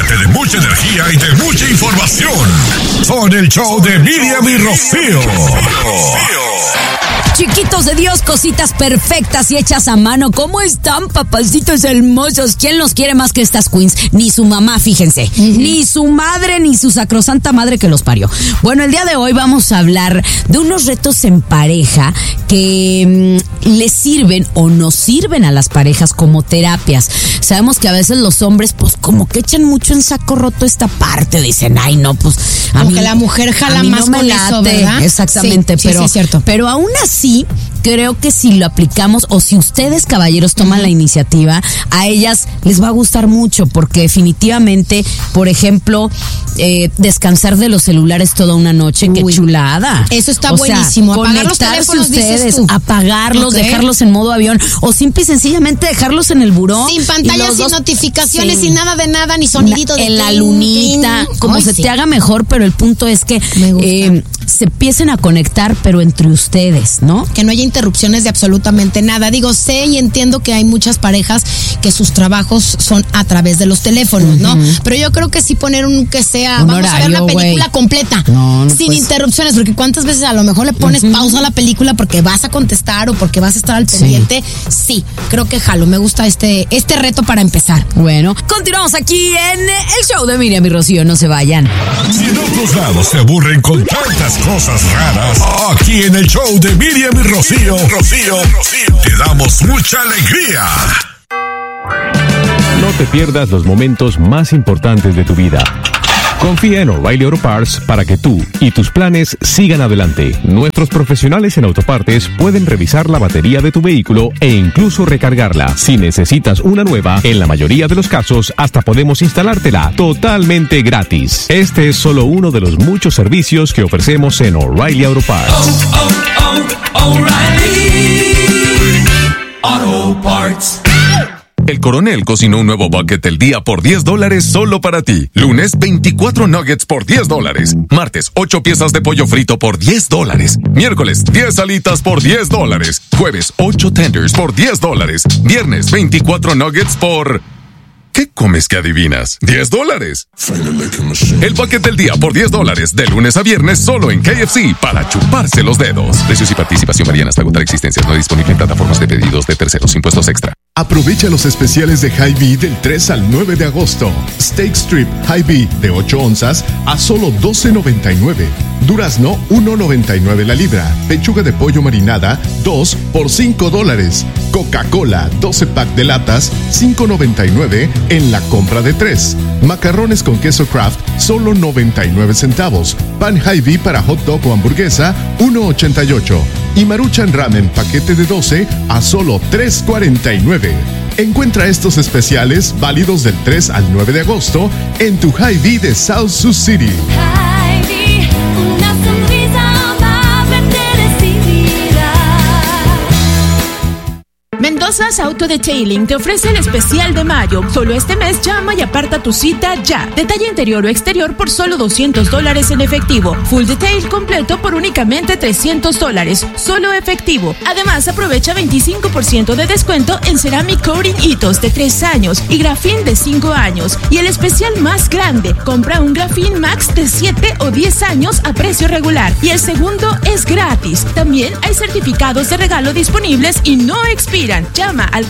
Llénate de mucha energía y de mucha información. Son el show de Miriam y Rocío. Chiquitos de Dios, cositas perfectas y hechas a mano. ¿Cómo están, papacitos hermosos? ¿Quién los quiere más que estas queens? Ni su mamá, fíjense. Ni su madre, ni su sacrosanta madre que los parió. Bueno, el día de hoy vamos a hablar de unos retos en pareja que les sirven o nos sirven a las parejas como terapias. Sabemos que a veces los hombres, pues, como que echan mucho en saco roto esta parte. Dicen, ay, no, pues, a como mí, que la mujer jala más no me con late, eso, ¿verdad? exactamente, sí, pero, sí, es cierto. Pero aún así, creo que si lo aplicamos o si ustedes, caballeros, toman la iniciativa, a ellas les va a gustar mucho porque definitivamente, por ejemplo, descansar de los celulares toda una noche, qué chulada. Eso está o buenísimo. Sea, apagar los teléfonos, ustedes, dices tú. apagarlos, dejarlos en modo avión o simple y sencillamente dejarlos en el buró. Sin pantallas, sin notificaciones, sin nada de nada, ni sonidito de en la lunita, como se te haga mejor, pero el punto es que se empiecen a conectar, pero entre ustedes, ¿no? Que no haya interrupciones de absolutamente nada. Digo, sé y entiendo que hay muchas parejas que sus trabajos son a través de los teléfonos, ¿no? Pero yo creo que sí poner que sea, vamos horario, a ver la película completa, sin interrupciones, porque cuántas veces a lo mejor le pones pausa a la película porque vas a contestar o porque vas a estar al pendiente. Sí, creo que jalo, me gusta este reto para empezar. Bueno, continuamos aquí en el show de Miriam y Rocío, no se vayan. Si en otros lados se aburren con tantas cosas raras, aquí en el show de Miriam y Rocío, te damos mucha alegría. No te pierdas los momentos más importantes de tu vida. Confía en O'Reilly Auto Parts para que tú y tus planes sigan adelante. Nuestros profesionales en autopartes pueden revisar la batería de tu vehículo e incluso recargarla. Si necesitas una nueva, en la mayoría de los casos hasta podemos instalártela totalmente gratis. Este es solo uno de los muchos servicios que ofrecemos en O'Reilly Auto Parts. O'Reilly Auto Parts. El Coronel cocinó un nuevo bucket del día por $10 solo para ti. Lunes, 24 nuggets por $10. Martes, 8 piezas de pollo frito por $10. Miércoles, 10 alitas por $10. Jueves, 8 tenders por $10. Viernes, 24 nuggets por... ¿Qué comes que adivinas? $10. El bucket del día por $10, de lunes a viernes solo en KFC, para chuparse los dedos. Precios y participación varían hasta agotar existencias. No disponible en plataformas de pedidos de terceros. Impuestos extra. Aprovecha los especiales de Hy-Vee del 3 al 9 de agosto. Steak Strip Hy-Vee de 8 onzas a solo $12.99. Durazno, $1.99 la libra. Pechuga de pollo marinada, 2 por $5. Coca-Cola, 12 pack de latas, $5.99 en la compra de 3. Macarrones con queso Kraft, solo 99 centavos. Pan Hy-Vee para hot dog o hamburguesa, $1.88. Y Maruchan Ramen paquete de 12 a solo $3.49. Encuentra estos especiales válidos del 3 al 9 de agosto en tu Hy-Vee de South Sioux City. Hy-Vee, una sonrisa amable te recibirá. Mendoza's Auto Detailing te ofrece el especial de mayo. Solo este mes llama y aparta tu cita ya. Detalle interior o exterior por solo $200 en efectivo. Full detail completo por únicamente $300. Solo efectivo. Además, aprovecha 25% de descuento en Ceramic Coating Hitos de 3 años y Grafin de 5 años. Y el especial más grande, compra un Grafin Max de 7 o 10 años a precio regular. Y el segundo es gratis. También hay certificados de regalo disponibles y no expiran. Llama al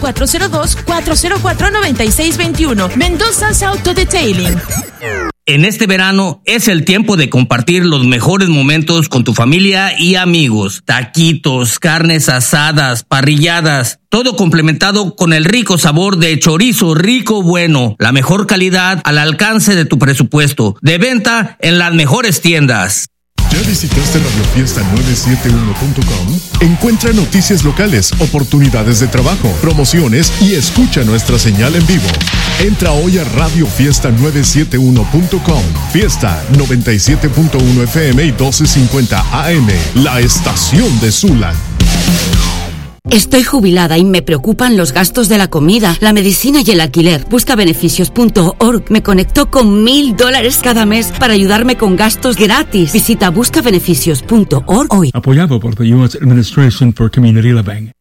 402-404-9621. Mendoza's Auto Detailing. En este verano es el tiempo de compartir los mejores momentos con tu familia y amigos. Taquitos, carnes asadas, parrilladas, todo complementado con el rico sabor de chorizo rico bueno. La mejor calidad al alcance de tu presupuesto. De venta en las mejores tiendas. ¿Ya visitaste radioffiesta971.com? Encuentra noticias locales, oportunidades de trabajo, promociones y escucha nuestra señal en vivo. Entra hoy a radioffiesta971.com. Fiesta 97.1 FM y 1250 AM, la estación de Sula. Estoy jubilada y me preocupan los gastos de la comida, la medicina y el alquiler. Buscabeneficios.org me conectó con $1,000 cada mes para ayudarme con gastos gratis. Visita buscabeneficios.org hoy. Apoyado por the U.S. Administration for Community Living.